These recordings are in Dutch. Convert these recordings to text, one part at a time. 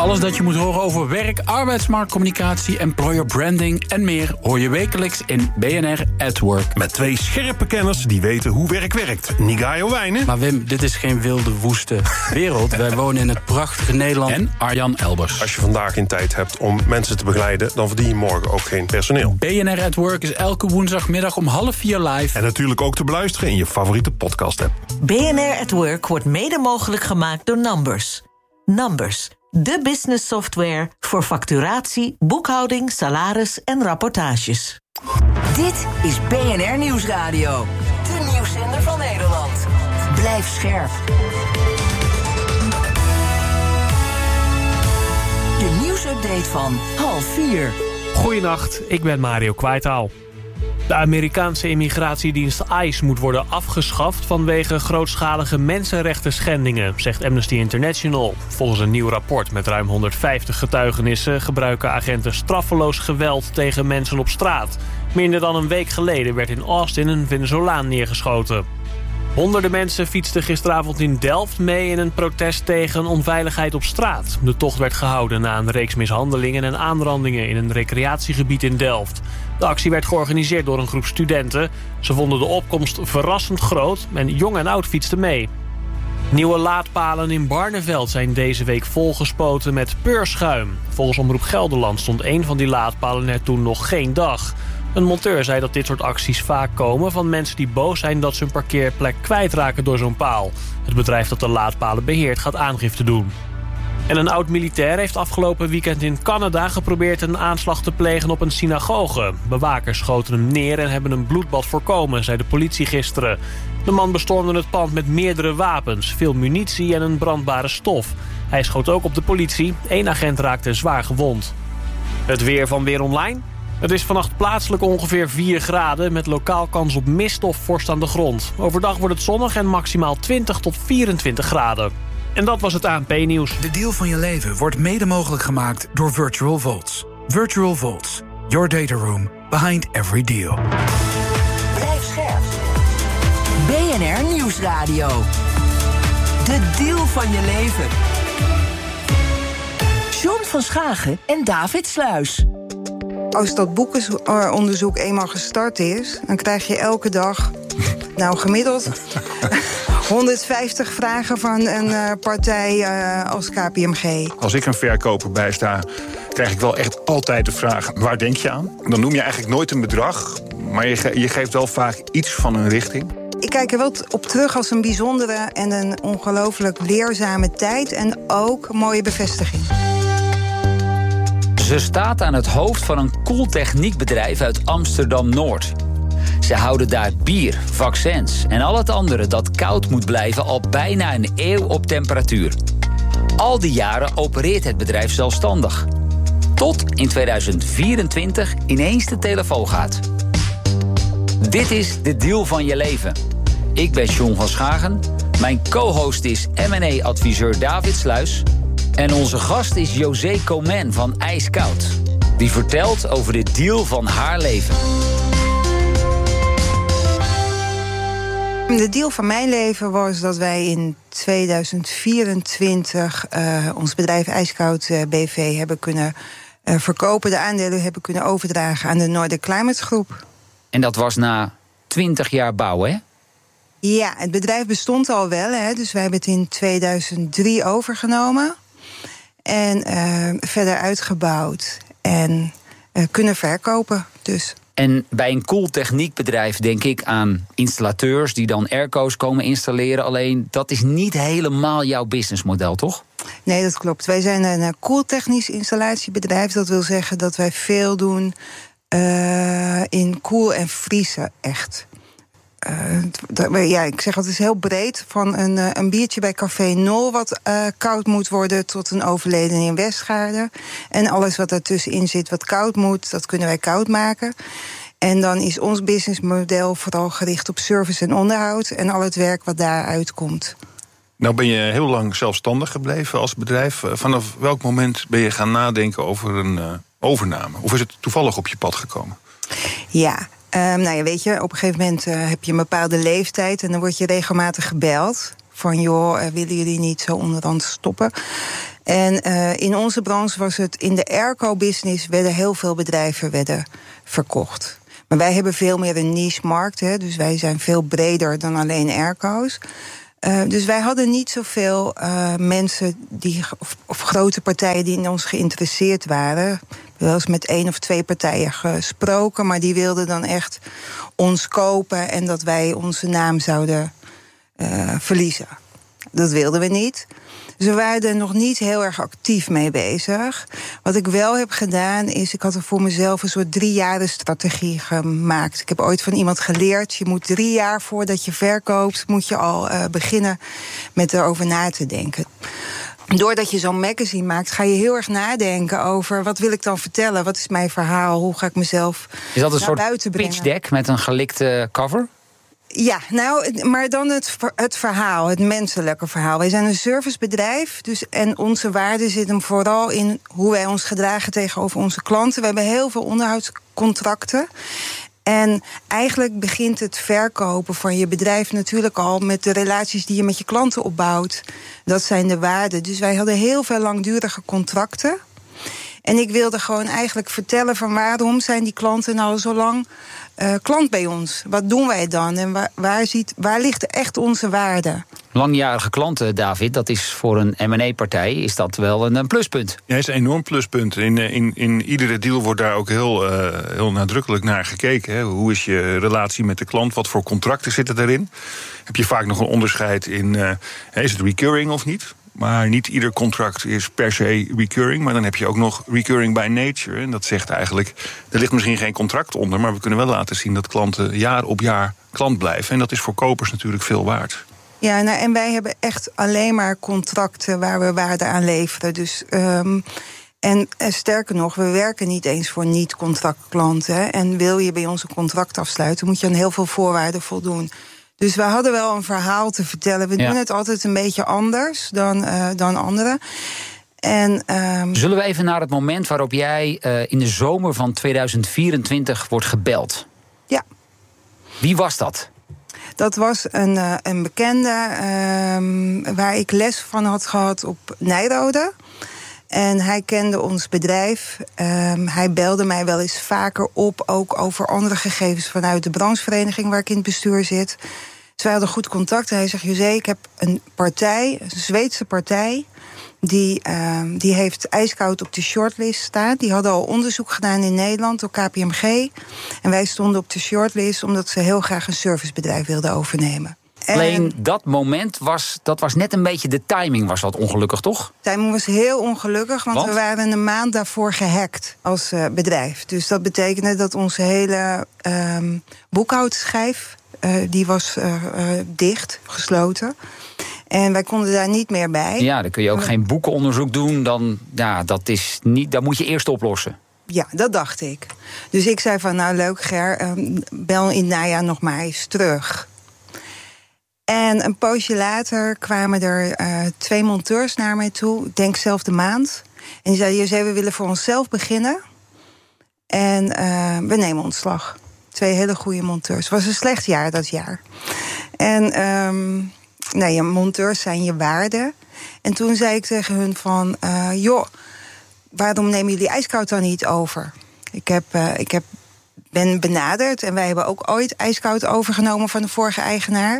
Alles dat je moet horen over werk, arbeidsmarktcommunicatie, employer branding en meer hoor je wekelijks in BNR at Work. Met 2 scherpe kenners die weten hoe werk werkt. Nigayo Wijnen. Maar Wim, dit is geen wilde, woeste wereld. Wij wonen in het prachtige Nederland. En Arjan Elbers. Als je vandaag geen tijd hebt om mensen te begeleiden, dan verdien je morgen ook geen personeel. BNR at Work is elke woensdagmiddag om 3:30 live. En natuurlijk ook te beluisteren in je favoriete podcast-app. BNR at Work wordt mede mogelijk gemaakt door Numbers. Numbers, de business software voor facturatie, boekhouding, salaris en rapportages. Dit is BNR Nieuwsradio. De nieuwszender van Nederland. Blijf scherp. De nieuwsupdate van 3:30. Goedenacht, ik ben Mario Kwijtaal. De Amerikaanse immigratiedienst ICE moet worden afgeschaft vanwege grootschalige mensenrechten schendingen, zegt Amnesty International. Volgens een nieuw rapport met ruim 150 getuigenissen gebruiken agenten straffeloos geweld tegen mensen op straat. Minder dan een week geleden werd in Austin een Venezolaan neergeschoten. Honderden mensen fietsten gisteravond in Delft mee in een protest tegen onveiligheid op straat. De tocht werd gehouden na een reeks mishandelingen en aanrandingen in een recreatiegebied in Delft. De actie werd georganiseerd door een groep studenten. Ze vonden de opkomst verrassend groot en jong en oud fietsten mee. Nieuwe laadpalen in Barneveld zijn deze week volgespoten met peurschuim. Volgens Omroep Gelderland stond een van die laadpalen er toen nog geen dag. Een monteur zei dat dit soort acties vaak komen van mensen die boos zijn dat ze hun parkeerplek kwijtraken door zo'n paal. Het bedrijf dat de laadpalen beheert gaat aangifte doen. En een oud-militair heeft afgelopen weekend in Canada geprobeerd een aanslag te plegen op een synagoge. Bewakers schoten hem neer en hebben een bloedbad voorkomen, zei de politie gisteren. De man bestormde het pand met meerdere wapens, veel munitie en een brandbare stof. Hij schoot ook op de politie. 1 agent raakte zwaar gewond. Het weer van Weer Online. Het is vannacht plaatselijk ongeveer 4 graden... met lokaal kans op mist of vorst aan de grond. Overdag wordt het zonnig en maximaal 20 tot 24 graden. En dat was het ANP-nieuws. De deal van je leven wordt mede mogelijk gemaakt door Virtual Vaults. Virtual Vaults, your data room behind every deal. Blijf scherp. BNR Nieuwsradio. De deal van je leven. John van Schagen en David Sluis. Als dat boekenonderzoek eenmaal gestart is, dan krijg je elke dag, gemiddeld 150 vragen van een partij als KPMG. Als ik een verkoper bijsta, krijg ik wel echt altijd de vraag: waar denk je aan? Dan noem je eigenlijk nooit een bedrag, maar je geeft wel vaak iets van een richting. Ik kijk er wel op terug als een bijzondere en een ongelooflijk leerzame tijd en ook een mooie bevestiging. Ze staat aan het hoofd van een koeltechniekbedrijf uit Amsterdam-Noord. Ze houden daar bier, vaccins en al het andere dat koud moet blijven al bijna een eeuw op temperatuur. Al die jaren opereert het bedrijf zelfstandig. Tot in 2024 ineens de telefoon gaat. Dit is de deal van je leven. Ik ben John van Schagen. Mijn co-host is M&A-adviseur David Sluis. En onze gast is José Komen van IJskoud. Die vertelt over de deal van haar leven. De deal van mijn leven was dat wij in 2024 ons bedrijf IJskoud BV hebben kunnen verkopen. De aandelen hebben kunnen overdragen aan de Nordic Climate Groep. En dat was na 20 jaar bouwen, hè? Ja, het bedrijf bestond al wel, hè, dus wij hebben het in 2003 overgenomen. En verder uitgebouwd en kunnen verkopen dus. En bij een koeltechniekbedrijf denk ik aan installateurs die dan airco's komen installeren. Alleen dat is niet helemaal jouw businessmodel, toch? Nee, dat klopt. Wij zijn een koeltechnisch installatiebedrijf. Dat wil zeggen dat wij veel doen in koel en vriezen, echt. Ik zeg altijd heel breed. Van een biertje bij Café Nol wat koud moet worden tot een overleden in Westgaarden. En alles wat ertussenin zit wat koud moet, dat kunnen wij koud maken. En dan is ons businessmodel vooral gericht op service en onderhoud en al het werk wat daaruit komt. Nou ben je heel lang zelfstandig gebleven als bedrijf. Vanaf welk moment ben je gaan nadenken over een overname? Of is het toevallig op je pad gekomen? Ja, weet je, op een gegeven moment heb je een bepaalde leeftijd en dan word je regelmatig gebeld van joh, willen jullie niet zo onderhand stoppen? En in onze branche was het, in de airco-business werden heel veel bedrijven verkocht. Maar wij hebben veel meer een niche-markt, hè, dus wij zijn veel breder dan alleen airco's. Dus wij hadden niet zoveel mensen of grote partijen die in ons geïnteresseerd waren. We hebben wel eens met 1 of 2 partijen gesproken, maar die wilden dan echt ons kopen en dat wij onze naam zouden verliezen. Dat wilden we niet. Dus we waren er nog niet heel erg actief mee bezig. Wat ik wel heb gedaan is, ik had er voor mezelf een soort 3-jaren-strategie gemaakt. Ik heb ooit van iemand geleerd, je moet 3 jaar voordat je verkoopt, moet je al beginnen met erover na te denken. Doordat je zo'n magazine maakt, ga je heel erg nadenken over, wat wil ik dan vertellen? Wat is mijn verhaal? Hoe ga ik mezelf naar buiten brengen? Is dat een soort pitch deck met een gelikte cover? Ja, maar dan het verhaal, het menselijke verhaal. Wij zijn een servicebedrijf, en onze waarde zit hem vooral in hoe wij ons gedragen tegenover onze klanten. We hebben heel veel onderhoudscontracten. En eigenlijk begint het verkopen van je bedrijf natuurlijk al met de relaties die je met je klanten opbouwt. Dat zijn de waarden. Dus wij hadden heel veel langdurige contracten. En ik wilde gewoon eigenlijk vertellen van waarom zijn die klanten nou zo lang klant bij ons? Wat doen wij dan? En waar ligt echt onze waarde? Langjarige klanten, David, dat is voor een M&A-partij is dat wel een pluspunt. Ja, is een enorm pluspunt. In iedere deal wordt daar ook heel nadrukkelijk naar gekeken. Hè. Hoe is je relatie met de klant? Wat voor contracten zitten daarin? Heb je vaak nog een onderscheid in, is het recurring of niet? Maar niet ieder contract is per se recurring. Maar dan heb je ook nog recurring by nature. En dat zegt eigenlijk, er ligt misschien geen contract onder, maar we kunnen wel laten zien dat klanten jaar op jaar klant blijven. En dat is voor kopers natuurlijk veel waard. Ja, en wij hebben echt alleen maar contracten waar we waarde aan leveren. Dus, en sterker nog, we werken niet eens voor niet-contractklanten. En wil je bij ons een contract afsluiten, moet je aan heel veel voorwaarden voldoen. Dus we hadden wel een verhaal te vertellen. We doen het altijd een beetje anders dan anderen. En, Zullen we even naar het moment waarop jij in de zomer van 2024 wordt gebeld? Ja. Wie was dat? Dat was een bekende waar ik les van had gehad op Nijrode. En hij kende ons bedrijf. Hij belde mij wel eens vaker op, ook over andere gegevens vanuit de branchevereniging waar ik in het bestuur zit. Dus wij hadden goed contact. En hij zegt, José, ik heb een partij, een Zweedse partij, die heeft IJskoud op de shortlist staan. Die hadden al onderzoek gedaan in Nederland door KPMG. En wij stonden op de shortlist omdat ze heel graag een servicebedrijf wilden overnemen. Alleen dat moment was net een beetje, de timing was wat ongelukkig, toch? De timing was heel ongelukkig, want we waren een maand daarvoor gehackt als bedrijf. Dus dat betekende dat onze hele boekhoudschijf, die was dicht, gesloten. En wij konden daar niet meer bij. Ja, dan kun je ook geen boekenonderzoek doen. Dat moet je eerst oplossen. Ja, dat dacht ik. Dus ik zei van, nou leuk Ger, bel in het najaar nog maar eens terug. En een poosje later kwamen er 2 monteurs naar mij toe, ik denk zelfde maand. En die zeiden, José, we willen voor onszelf beginnen. En we nemen ontslag. 2 hele goede monteurs. Het was een slecht jaar dat jaar. En monteurs zijn je waarde. En toen zei ik tegen hun van, waarom nemen jullie IJskoud dan niet over? Ik ben benaderd en wij hebben ook ooit IJskoud overgenomen van de vorige eigenaar.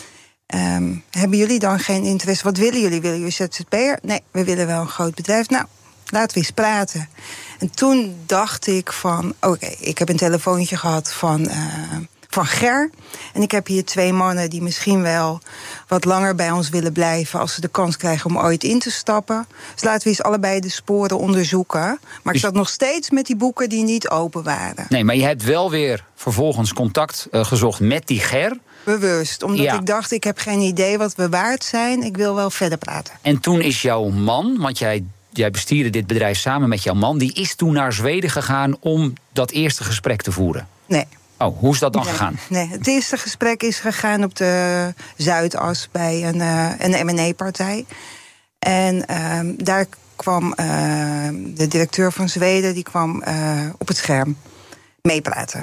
Hebben jullie dan geen interesse? Wat willen jullie? Willen jullie ZZP'er? Nee, we willen wel een groot bedrijf. Nou, laten we eens praten. En toen dacht ik van, oké, ik heb een telefoontje gehad van Ger. En ik heb hier 2 mannen die misschien wel wat langer bij ons willen blijven als ze de kans krijgen om ooit in te stappen. Dus laten we eens allebei de sporen onderzoeken. Maar ik zat nog steeds met die boeken die niet open waren. Nee, maar je hebt wel weer vervolgens contact gezocht met die Ger. Bewust, omdat ik dacht, ik heb geen idee wat we waard zijn. Ik wil wel verder praten. En toen is jouw man, want jij bestierde dit bedrijf samen met jouw man, die is toen naar Zweden gegaan om dat eerste gesprek te voeren. Nee. Oh, hoe is dat dan gegaan? Nee, het eerste gesprek is gegaan op de Zuidas bij een M&A-partij. En daar kwam de directeur van Zweden, die kwam op het scherm meepraten.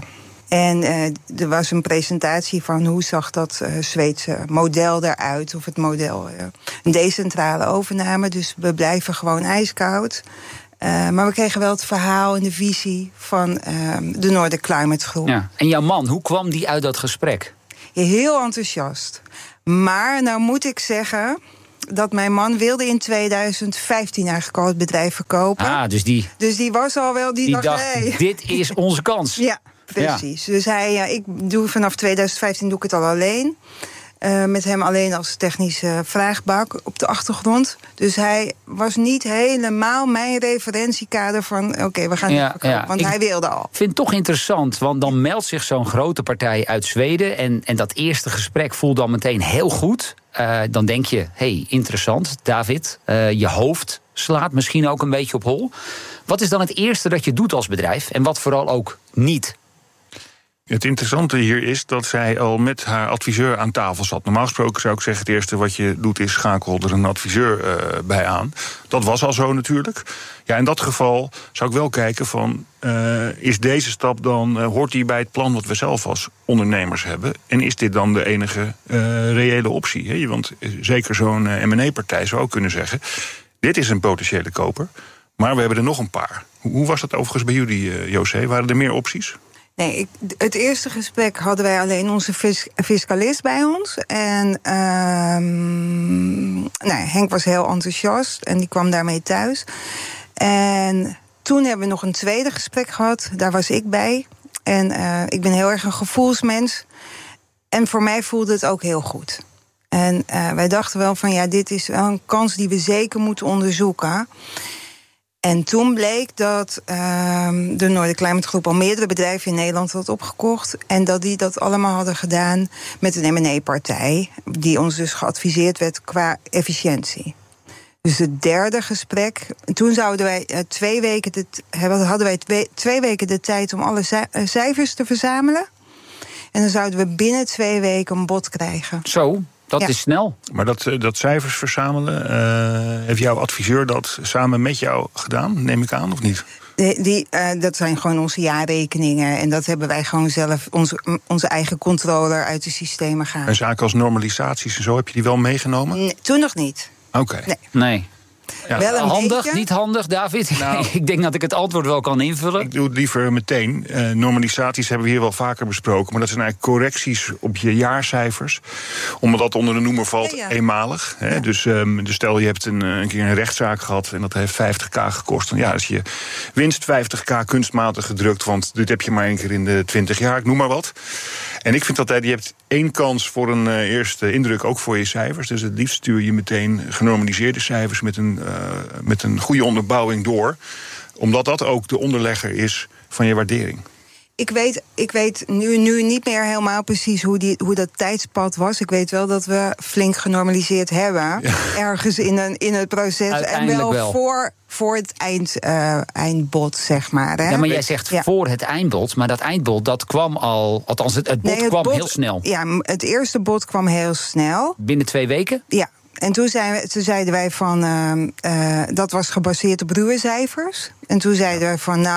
En er was een presentatie van hoe zag dat Zweedse model eruit. Of het model, een decentrale overname. Dus we blijven gewoon ijskoud. Maar we kregen wel het verhaal en de visie van de Nordic Climate Groep. Ja. En jouw man, hoe kwam die uit dat gesprek? Heel enthousiast. Maar nou moet ik zeggen dat mijn man wilde in 2015 eigenlijk al het bedrijf verkopen. Dus die was al wel, die dacht hey. Dit is onze kans. Ja, precies. Ja. Dus ik doe vanaf 2015 doe ik het al alleen. Met hem alleen als technische vraagbak op de achtergrond. Dus hij was niet helemaal mijn referentiekader van oké, we gaan het verkopen. Want hij wilde al. Ik vind het toch interessant, want dan meldt zich zo'n grote partij uit Zweden. En dat eerste gesprek voelt dan meteen heel goed. Dan denk je, interessant, David. Je hoofd slaat misschien ook een beetje op hol. Wat is dan het eerste dat je doet als bedrijf? En wat vooral ook niet? Het interessante hier is dat zij al met haar adviseur aan tafel zat. Normaal gesproken zou ik zeggen, het eerste wat je doet is schakel er een adviseur bij aan. Dat was al zo natuurlijk. Ja, in dat geval zou ik wel kijken van, is deze stap dan, hoort die bij het plan wat we zelf als ondernemers hebben? En is dit dan de enige reële optie? Hè? Want zeker zo'n M&A-partij zou ook kunnen zeggen, dit is een potentiële koper, maar we hebben er nog een paar. Hoe was dat overigens bij jullie, José? Waren er meer opties? Nee, het eerste gesprek hadden wij alleen onze fiscalist bij ons. En Henk was heel enthousiast en die kwam daarmee thuis. En toen hebben we nog een tweede gesprek gehad. Daar was ik bij. En ik ben heel erg een gevoelsmens. En voor mij voelde het ook heel goed. En wij dachten wel van dit is wel een kans die we zeker moeten onderzoeken. En toen bleek dat de Nordic Climate Groep al meerdere bedrijven in Nederland had opgekocht. En dat die dat allemaal hadden gedaan met een M&A-partij. Die ons dus geadviseerd werd qua efficiëntie. Dus het derde gesprek. Toen zouden wij 2 weken hadden wij 2 weken de tijd om alle cijfers te verzamelen. En dan zouden we binnen 2 weken een bod krijgen. Zo? Dat is snel. Maar dat cijfers verzamelen, heeft jouw adviseur dat samen met jou gedaan, neem ik aan, of niet? Dat zijn gewoon onze jaarrekeningen. En dat hebben wij gewoon zelf, onze eigen controller uit de systemen gehaald. En zaken als normalisaties en zo, heb je die wel meegenomen? Nee, toen nog niet. Oké. Nee. Ja. Wel een handig, beetje. niet handig, David? Nou, ik denk dat ik het antwoord wel kan invullen. Ik doe het liever meteen. Normalisaties hebben we hier wel vaker besproken. Maar dat zijn eigenlijk correcties op je jaarcijfers. Omdat dat onder de noemer valt eenmalig. Hè? Ja. Dus stel je hebt een keer een rechtszaak gehad en dat heeft 50.000 gekost. Dan is je winst 50.000 kunstmatig gedrukt. Want dit heb je maar 1 keer in de 20 jaar, ik noem maar wat. En ik vind altijd, je hebt 1 kans voor een eerste indruk, ook voor je cijfers. Dus het liefst stuur je meteen genormaliseerde cijfers met een goede onderbouwing door. Omdat dat ook de onderlegger is van je waardering. Ik weet nu niet meer helemaal precies hoe dat tijdspad was. Ik weet wel dat we flink genormaliseerd hebben. Ja. Ergens in het proces. En wel voor het eindbod, zeg maar. Hè? Ja, maar jij zegt voor het eindbod. Maar dat eindbod, dat kwam al. Althans, het bod heel snel. Ja, het eerste bod kwam heel snel. Binnen 2 weken? Ja. En toen zeiden wij van, dat was gebaseerd op ruwe cijfers. En toen zeiden wij van,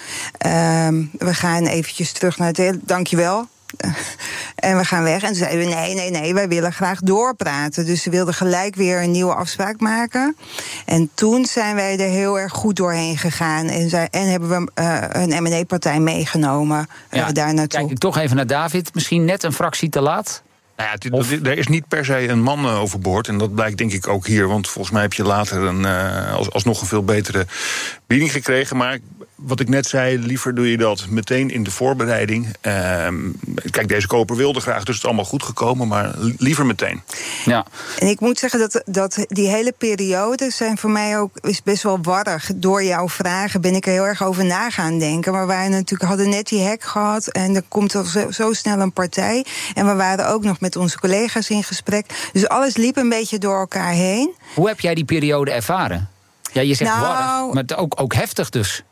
we gaan eventjes terug naar het dankjewel. En we gaan weg. En toen zeiden we, nee, wij willen graag doorpraten. Dus ze wilden gelijk weer een nieuwe afspraak maken. En toen zijn wij er heel erg goed doorheen gegaan. En hebben we een M&A-partij meegenomen daar naartoe. Kijk ik toch even naar David. Misschien net een fractie te laat. Nou ja, er is niet per se een man overboord. En dat blijkt denk ik ook hier. Want volgens mij heb je later alsnog een veel betere bieding gekregen. Maar wat ik net zei, liever doe je dat meteen in de voorbereiding. Kijk, deze koper wilde graag, dus het is allemaal goed gekomen. Maar liever meteen. Ja. En ik moet zeggen dat die hele periode zijn voor mij ook is best wel warrig. Door jouw vragen ben ik er heel erg over na gaan denken. Maar wij hadden net die hack gehad. En er komt zo snel een partij. En we waren ook nog met onze collega's in gesprek. Dus alles liep een beetje door elkaar heen. Hoe heb jij die periode ervaren? Ja, je zegt warrig, maar ook heftig dus.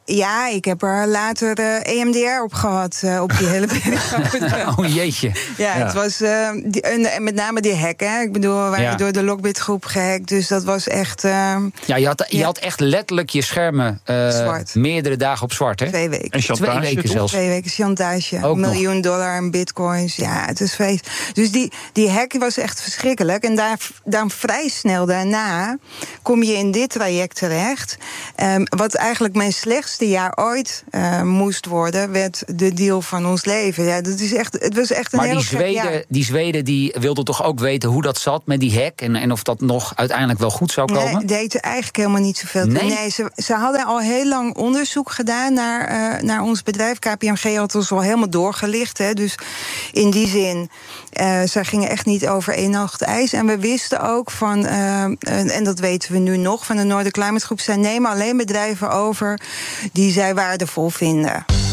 Ja, ik heb er later EMDR op gehad, op die hele periode. Oh jeetje. Ja, het was en met name die hack, hè. Ik bedoel, we waren door de Lockbit-groep gehackt, dus dat was echt... Je had echt letterlijk je schermen meerdere dagen op zwart, hè? 2 weken. En chantage, 2 weken zelfs. 2 weken chantage. Ook $1 miljoen in bitcoins. Ja, het is feest. Dus die hack was echt verschrikkelijk. En dan vrij snel daarna kom je in dit traject terecht. Wat eigenlijk mijn slechtste jaar ooit moest worden, werd de deal van ons leven. Ja, het was echt een heel gek jaar. Maar die Zweden die wilden toch ook weten hoe dat zat met die hack en of dat nog uiteindelijk wel goed zou komen? Nee, deden eigenlijk helemaal niet zoveel. Nee, ze hadden al heel lang onderzoek gedaan naar ons bedrijf. KPMG had ons wel helemaal doorgelicht. Hè, dus in die zin, ze gingen echt niet over 1 nacht ijs. En we wisten ook van, en dat weten we nu nog, van de Northern Climate Groep, zij nemen alleen bedrijven over die zij waardevol vinden.